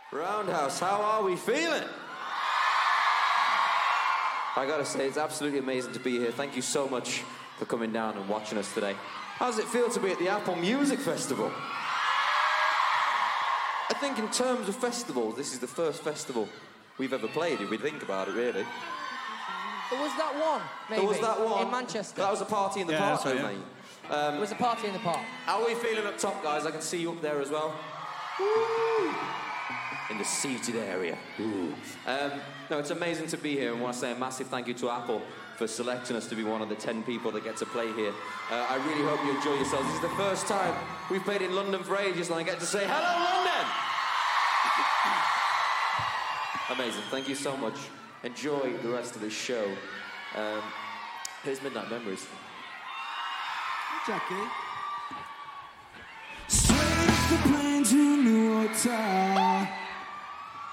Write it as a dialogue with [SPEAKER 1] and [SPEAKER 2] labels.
[SPEAKER 1] Roundhouse, how are we feeling? I gotta say, it's absolutely amazing to be here. Thank you so much for coming down and watching us today. How does it feel to be at the Apple Music Festival? I think in terms of festivals, this is the first festival we've ever played, if we think about it, really.
[SPEAKER 2] There was that one, maybe.
[SPEAKER 1] There was that one.
[SPEAKER 2] In Manchester.
[SPEAKER 1] That was a party in the park, though, mate.
[SPEAKER 2] It was a party in the park.
[SPEAKER 1] How are we feeling up top, guys? I can see you up there as well. Woo! In the seated area. No, it's amazing to be here, and I want to say a massive thank you to Apple for selecting us to be one of the 10 people that get to play here. I really hope you enjoy yourselves. This is the first time we've played in London for ages, and I get to say, hello, London! Amazing, thank you so much. Enjoy the rest of this show. Here's Midnight Memories.
[SPEAKER 3] Jackie. Straight off the plane to New York Times.